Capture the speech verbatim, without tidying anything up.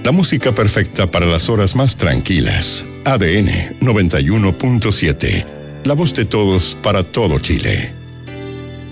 La música perfecta para las horas más tranquilas. A D N noventa y uno punto siete. La voz de todos para todo Chile.